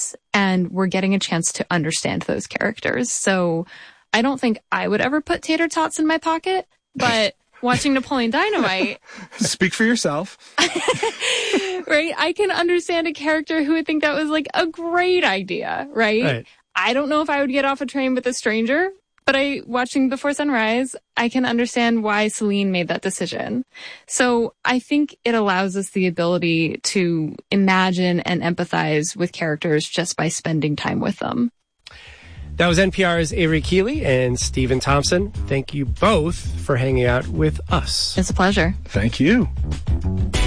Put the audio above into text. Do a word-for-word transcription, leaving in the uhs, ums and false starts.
characters, and we're getting a chance to understand those characters. So I don't think I would ever put tater tots in my pocket, but watching Napoleon Dynamite... Speak for yourself. Right? I can understand a character who would think that was like a great idea, right? Right. I don't know if I would get off a train with a stranger, but I, watching Before Sunrise, I can understand why Celine made that decision. So I think it allows us the ability to imagine and empathize with characters just by spending time with them. That was N P R's Avery Keeley and Stephen Thompson. Thank you both for hanging out with us. It's a pleasure. Thank you.